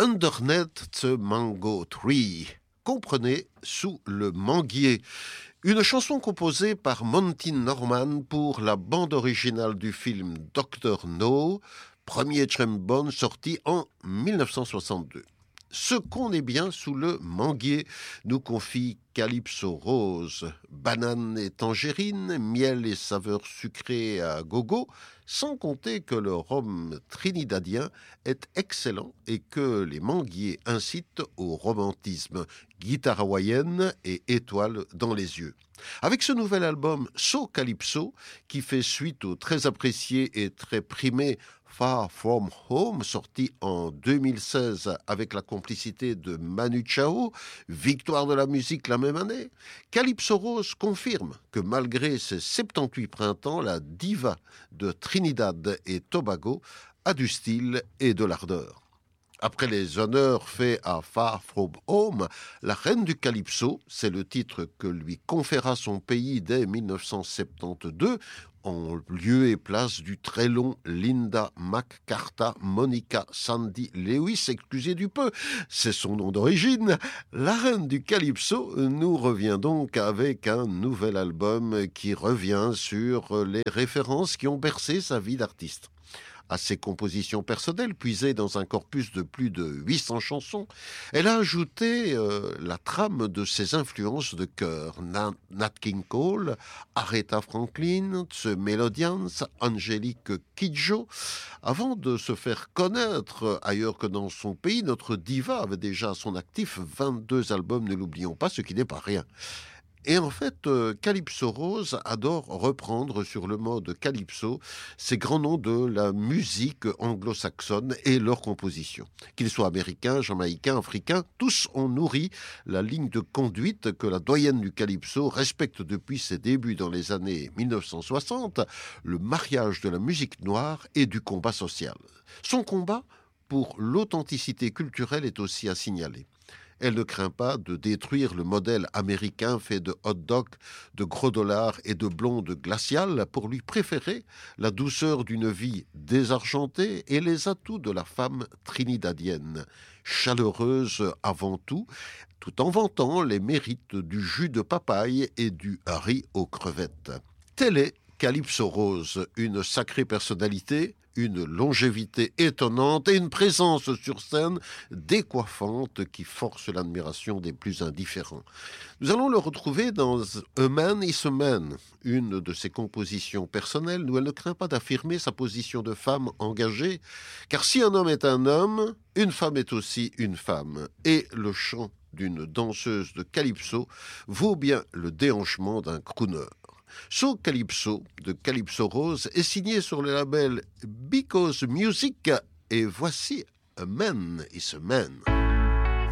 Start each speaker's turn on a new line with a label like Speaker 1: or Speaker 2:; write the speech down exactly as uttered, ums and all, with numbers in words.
Speaker 1: Underneath the Mango Tree. Comprenez, sous le manguier. Une chanson composée par Monty Norman pour la bande originale du film docteur No, premier James Bond sorti en dix-neuf cent soixante-deux. Ce qu'on est bien sous le manguier, nous confie Calypso Rose. Banane et tangerine, miel et saveurs sucrées à gogo, sans compter que le rhum trinidadien est excellent et que les manguiers incitent au romantisme, guitare hawaïenne et étoiles dans les yeux. Avec ce nouvel album So Calypso, qui fait suite au très apprécié et très primé Far From Home, sorti en deux mille seize avec la complicité de Manu Chao, victoire de la musique la même année, Calypso Rose confirme que malgré ses soixante-dix-huit printemps, la diva de Trinidad et Tobago a du style et de l'ardeur. Après les honneurs faits à Far From Home, la reine du Calypso, c'est le titre que lui conféra son pays dès dix-neuf cent soixante-douze, en lieu et place du très long Linda McCartha Monica Sandy Lewis, excusez du peu, c'est son nom d'origine. La reine du Calypso nous revient donc avec un nouvel album qui revient sur les références qui ont bercé sa vie d'artiste. À ses compositions personnelles, puisées dans un corpus de plus de huit cents chansons, elle a ajouté euh, la trame de ses influences de chœur. Nat, Nat King Cole, Aretha Franklin, The Melodians, Angélique Kidjo. Avant de se faire connaître ailleurs que dans son pays, notre diva avait déjà à son actif vingt-deux albums, ne l'oublions pas, ce qui n'est pas rien. Et en fait, euh, Calypso Rose adore reprendre sur le mode Calypso ces grands noms de la musique anglo-saxonne et leurs compositions. Qu'ils soient américains, jamaïcains, africains, tous ont nourri la ligne de conduite que la doyenne du Calypso respecte depuis ses débuts dans les années dix-neuf cent soixante, le mariage de la musique noire et du combat social. Son combat pour l'authenticité culturelle est aussi à signaler. Elle ne craint pas de détruire le modèle américain fait de hot dogs, de gros dollars et de blondes glaciales pour lui préférer la douceur d'une vie désargentée et les atouts de la femme trinidadienne, chaleureuse avant tout, tout en vantant les mérites du jus de papaye et du riz aux crevettes. Telle est Calypso Rose, une sacrée personnalité, une longévité étonnante et une présence sur scène décoiffante qui force l'admiration des plus indifférents. Nous allons le retrouver dans A Man is a Man, une de ses compositions personnelles où elle ne craint pas d'affirmer sa position de femme engagée, car si un homme est un homme, une femme est aussi une femme, et le chant d'une danseuse de calypso vaut bien le déhanchement d'un crooner. So Calypso de Calypso Rose est signé sur le label Because Music et voici A Man is a Man.